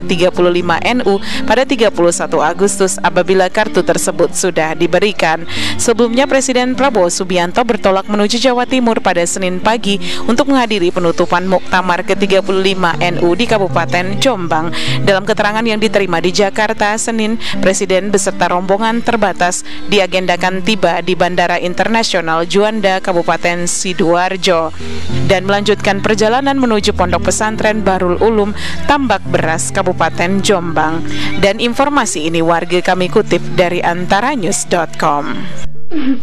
35 NU pada 31 Agustus apabila kartu tersebut sudah diberikan. Sebelumnya Presiden Prabowo Subianto bertolak menuju Jawa Timur pada Senin pagi untuk menghadiri penutupan Muktamar ke-35 NU di Kabupaten Jombang. Dalam keterangan yang diterima di Jakarta Senin, Presiden beserta rombongan terbatas diagendakan tiba di Bandara Internasional Juanda Kabupaten Sidoarjo dan melanjutkan perjalanan menuju Pondok Pesantren Bahrul Ulum Tambak Beras Kabupaten Jombang. Dan informasi ini warga kami kutip dari antaranews.com.